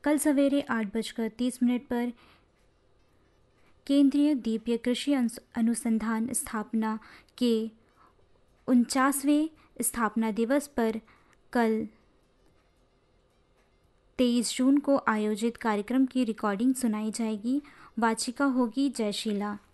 कल सवेरे 8:30 पर केंद्रीय द्वीपीय कृषि अनुसंधान स्थापना के 49वें स्थापना दिवस पर कल 23 जून को आयोजित कार्यक्रम की रिकॉर्डिंग सुनाई जाएगी। वाचिका होगी जयशीला।